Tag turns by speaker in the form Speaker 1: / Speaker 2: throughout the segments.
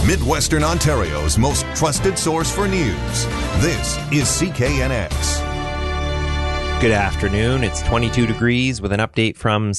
Speaker 1: Midwestern Ontario's most trusted source for news. This is CKNX.
Speaker 2: Good afternoon. It's 22 degrees with an update from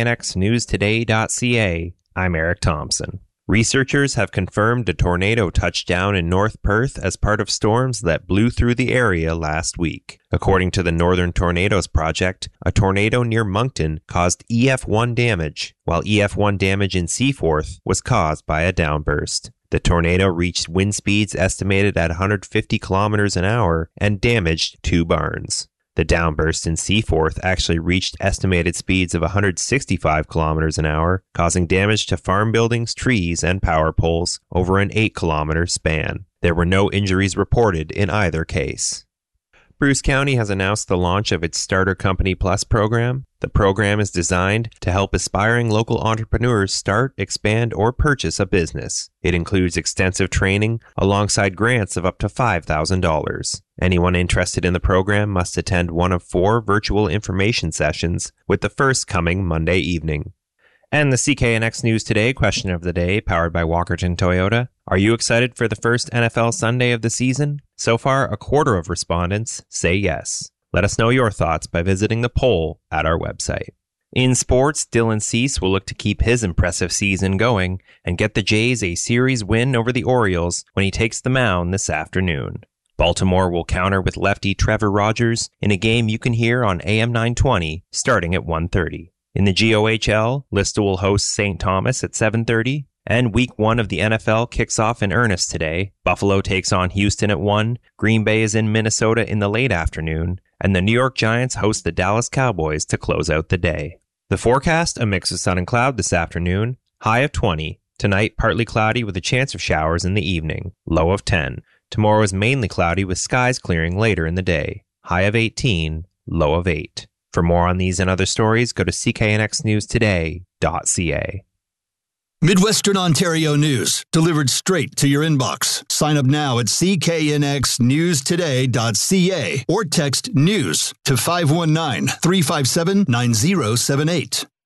Speaker 2: CKNXNewsToday.ca. I'm Eric Thompson. Researchers have confirmed a tornado touched down in North Perth as part of storms that blew through the area last week. According to the Northern Tornadoes Project, a tornado near Moncton caused EF1 damage, while EF1 damage in Seaforth was caused by a downburst. The tornado reached wind speeds estimated at 150 kilometers an hour and damaged 2 barns. The downburst in Seaforth actually reached estimated speeds of 165 kilometers an hour, causing damage to farm buildings, trees, and power poles over an 8-kilometer span. There were no injuries reported in either case. Bruce County has announced the launch of its Starter Company Plus program. The program is designed to help aspiring local entrepreneurs start, expand, or purchase a business. It includes extensive training alongside grants of up to $5,000. Anyone interested in the program must attend one of 4 virtual information sessions, with the first coming Monday evening. And the CKNX News Today question of the day, powered by Walkerton Toyota. Are you excited for the first NFL Sunday of the season? So far, a quarter of respondents say yes. Let us know your thoughts by visiting the poll at our website. In sports, Dylan Cease will look to keep his impressive season going and get the Jays a series win over the Orioles when he takes the mound this afternoon. Baltimore will counter with lefty Trevor Rogers in a game you can hear on AM 920 starting at 1:30. In the GOHL, Lista will host St. Thomas at 7:30, and Week 1 of the NFL kicks off in earnest today. Buffalo takes on Houston at 1, Green Bay is in Minnesota in the late afternoon, and the New York Giants host the Dallas Cowboys to close out the day. The forecast, a mix of sun and cloud this afternoon, high of 20. Tonight, partly cloudy with a chance of showers in the evening, low of 10. Tomorrow is mainly cloudy with skies clearing later in the day, high of 18, low of 8. For more on these and other stories, go to cknxnewstoday.ca.
Speaker 3: Midwestern Ontario news, delivered straight to your inbox. Sign up now at cknxnewstoday.ca or text NEWS to 519-357-9078.